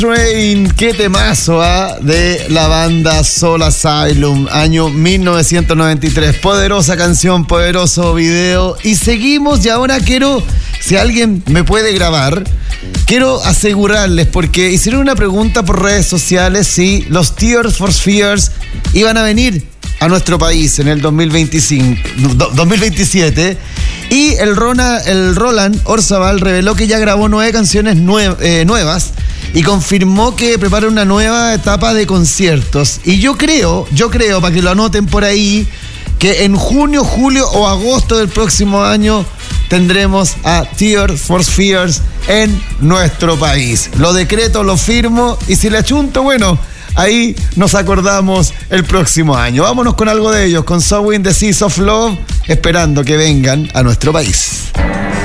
Train, qué temazo de la banda Soul Asylum, año 1993. Poderosa canción, poderoso video. Y seguimos, y ahora quiero, si alguien me puede grabar, quiero asegurarles, porque hicieron una pregunta por redes sociales si los Tears for Fears iban a venir a nuestro país en el 2027. Y el Roland Orzabal reveló que ya grabó 9 canciones nuevas y confirmó que prepara una nueva etapa de conciertos. Y yo creo, para que lo anoten por ahí, que en junio, julio o agosto del próximo año tendremos a Tears for Fears en nuestro país. Lo decreto, lo firmo, y si le achunto, bueno, ahí nos acordamos el próximo año. Vámonos con algo de ellos, con Sowing the Seeds of Love, esperando que vengan a nuestro país.